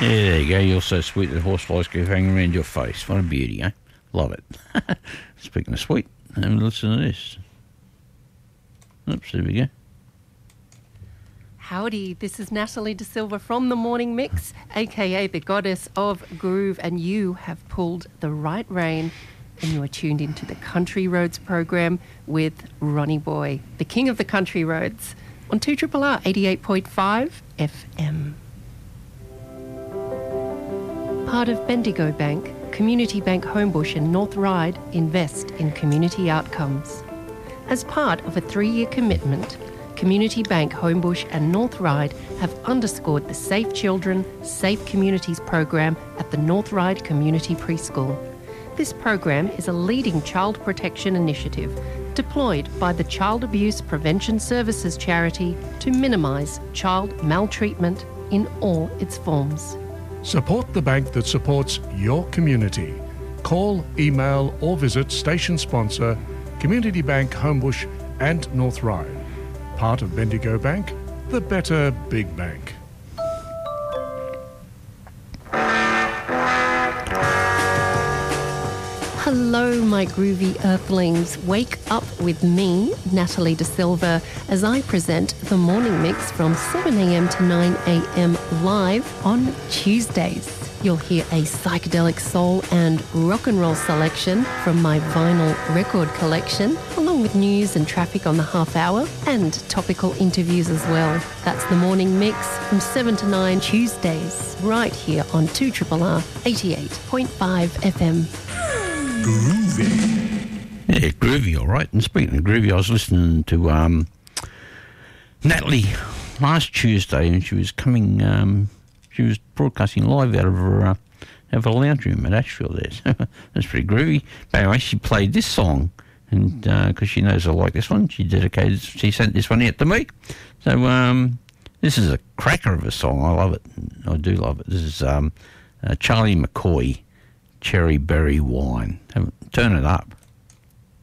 Yeah, there you go. You're so sweet that horseflies go hanging around your face. What a beauty, eh? Love it. Speaking of sweet, have a listen to this. Oops, there we go. Howdy, this is Natalie De Silva from The Morning Mix, aka the goddess of groove, and you have pulled the right rein and you are tuned into the Country Roads program with Ronnie Boy, the king of the country roads, on 2RRR 88.5 FM. Part of Bendigo Bank, Community Bank Homebush and North Ryde invest in community outcomes. As part of a 3-year commitment, Community Bank Homebush and North Ryde have underscored the Safe Children, Safe Communities program at the North Ryde Community Preschool. This program is a leading child protection initiative deployed by the Child Abuse Prevention Services charity to minimise child maltreatment in all its forms. Support the bank that supports your community. Call, email or visit station sponsor Community Bank Homebush and North Ryde. Part of Bendigo Bank, the better big bank. Hello, my groovy earthlings. Wake up with me, Natalie De Silva, as I present the morning mix from 7 a.m. to 9 a.m. live on Tuesdays. You'll hear a psychedelic soul and rock and roll selection from my vinyl record collection, along with news and traffic on the half hour and topical interviews as well. That's the morning mix from 7 to 9 Tuesdays, right here on 2RRR 88.5 FM. Groovy. Yeah, groovy, all right. And speaking of groovy, I was listening to Natalie last Tuesday, and she was coming. She was broadcasting live out of her lounge room at Ashfield there. So that's pretty groovy. But anyway, she played this song, and because she knows I like this one, she sent this one out to me. So this is a cracker of a song. I love it. I do love it. This is Charlie McCoy, Cherry Berry Wine. Turn it up.